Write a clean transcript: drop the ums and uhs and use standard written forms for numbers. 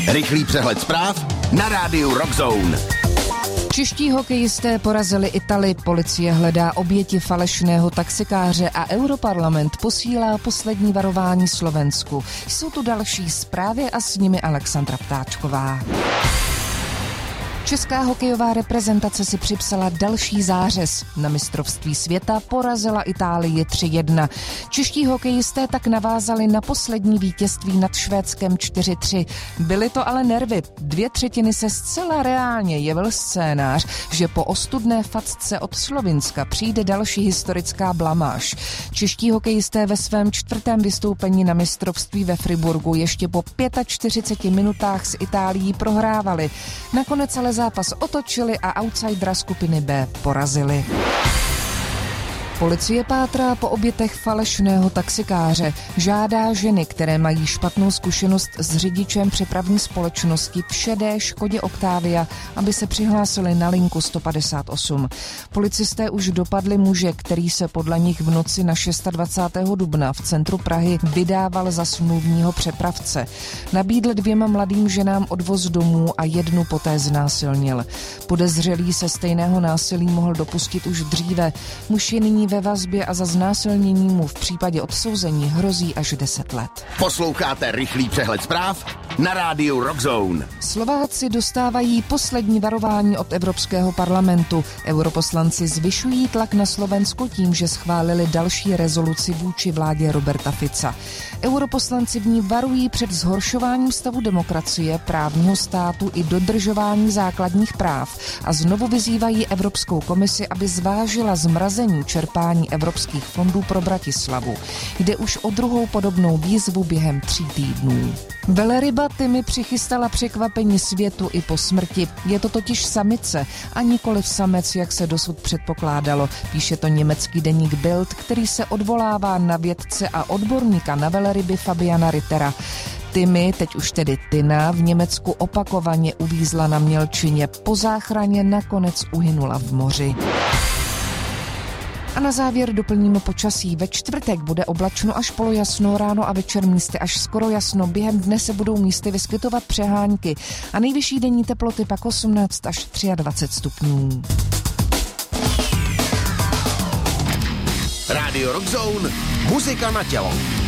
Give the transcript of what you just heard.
Rychlý přehled zpráv na rádiu Rockzone. Čeští hokejisté porazili Italy, policie hledá oběti falešného taxikáře a Europarlament posílá poslední varování Slovensku. Jsou tu další zprávy a s nimi Alexandra Ptáčková. Česká hokejová reprezentace si připsala další zářez. Na mistrovství světa porazila Itálii 3-1. Čeští hokejisté tak navázali na poslední vítězství nad Švédskem 4-3. Byly to ale nervy. 2/3 se zcela reálně jevil scénář, že po ostudné facce od Slovinska přijde další historická blamáž. Čeští hokejisté ve svém 4. vystoupení na mistrovství ve Friburgu ještě po 45 minutách s Itálií prohrávali. Nakonec ale zápas otočili a outsidera skupiny B porazili. Policie pátrá po obětech falešného taxikáře. Žádá ženy, které mají špatnou zkušenost s řidičem přepravní společnosti v šedé Škodě Octavia, aby se přihlásili na linku 158. Policisté už dopadli muže, který se podle nich v noci na 26. dubna v centru Prahy vydával za smluvního přepravce. Nabídl 2 mladým ženám odvoz domů a jednu poté znásilnil. Podezřelý se stejného násilí mohl dopustit už dříve. Muž je nyní ve vazbě a za znásilnění mu v případě odsouzení hrozí až 10 let. Posloucháte rychlý přehled zpráv na rádiu Rockzone. Slováci dostávají poslední varování od Evropského parlamentu. Europoslanci zvyšují tlak na Slovensko tím, že schválili další rezoluci vůči vládě Roberta Fica. Europoslanci v ní varují před zhoršováním stavu demokracie, právního státu i dodržování základních práv a znovu vyzývají Evropskou komisi, aby zvážila zmrazení čerpání evropských fondů pro Bratislavu. Jde už o druhou podobnou výzvu během 3 týdnů. Velryba Timmy přichystala překvapení světu i po smrti. Je to totiž samice a nikoliv samec, jak se dosud předpokládalo. Píše to německý deník Bild, který se odvolává na vědce a odborníka na velryby Fabiana Rittera. Timmy, teď už tedy Tina, v Německu opakovaně uvízla na mělčině. Po záchraně nakonec uhynula v moři. A na závěr doplníme počasí. Ve čtvrtek bude oblačno až polojasno, ráno a večer místy až skoro jasno. Během dne se budou místy vyskytovat přehánky a nejvyšší denní teploty pak 18 až 23 stupňů. Radio Rockzone, muzika na tělo.